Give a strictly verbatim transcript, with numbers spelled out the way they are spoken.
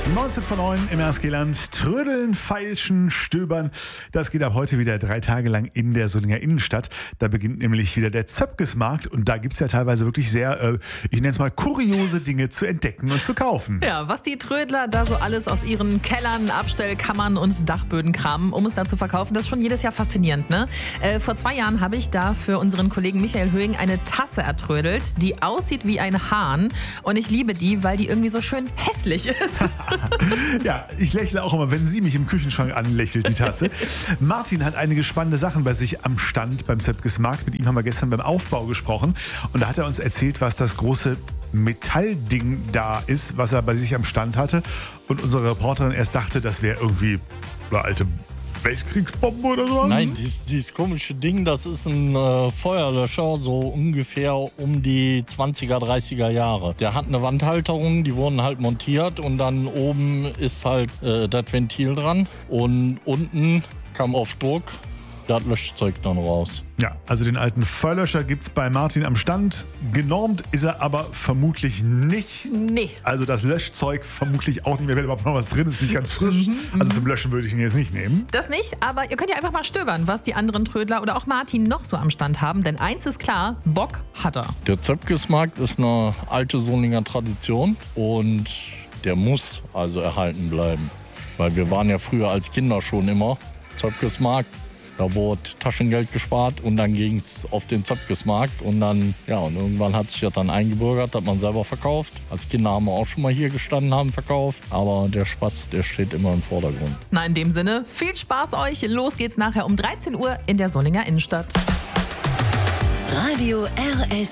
neunzehn vor neun im R S G-Land. Trödeln, feilschen, stöbern. Das geht ab heute wieder drei Tage lang in der Solinger Innenstadt. Da beginnt nämlich wieder der Zöpkesmarkt. Und da gibt es ja teilweise wirklich sehr, äh, ich nenne es mal, kuriose Dinge zu entdecken und zu kaufen. Ja, was die Trödler da so alles aus ihren Kellern, Abstellkammern und Dachböden kramen, um es da zu verkaufen, das ist schon jedes Jahr faszinierend, ne? Äh, vor zwei Jahren habe ich da für unseren Kollegen Michael Höhing eine Tasse ertrödelt, die aussieht wie ein Hahn. Und ich liebe die, weil die irgendwie so schön hässlich ist. Ja, ich lächle auch immer, wenn sie mich im Küchenschrank anlächelt, die Tasse. Martin hat einige spannende Sachen bei sich am Stand beim Zöpkesmarkt. Mit ihm haben wir gestern beim Aufbau gesprochen. Und da hat er uns erzählt, was das große Metallding da ist, was er bei sich am Stand hatte. Und unsere Reporterin erst dachte, das wäre irgendwie eine alte Weltkriegsbombe oder sowas? Nein, dieses, dieses komische Ding, das ist ein äh, Feuerlöscher, so ungefähr um die zwanziger, dreißiger Jahre. Der hat eine Wandhalterung, die wurden halt montiert und dann oben ist halt äh, das Ventil dran und unten kam auf Druck das Löschzeug dann raus. Ja, also den alten Feuerlöscher gibt es bei Martin am Stand. Genormt ist er aber vermutlich nicht. Nee. Also das Löschzeug vermutlich auch nicht mehr, wenn überhaupt noch was drin ist, nicht ganz frisch. Also zum Löschen würde ich ihn jetzt nicht nehmen. Das nicht, aber ihr könnt ja einfach mal stöbern, was die anderen Trödler oder auch Martin noch so am Stand haben. Denn eins ist klar, Bock hat er. Der Zöpkesmarkt ist eine alte Solinger Tradition und der muss also erhalten bleiben. Weil wir waren ja früher als Kinder schon immer Zöpkesmarkt. Da wurde Taschengeld gespart und dann ging es auf den Zöpkesmarkt und dann, ja, und irgendwann hat sich das dann eingebürgert, hat man selber verkauft. Als Kinder haben wir auch schon mal hier gestanden, haben verkauft, aber der Spaß, der steht immer im Vordergrund. Na, in dem Sinne, viel Spaß euch. Los geht's nachher um dreizehn Uhr in der Solinger Innenstadt. Radio R S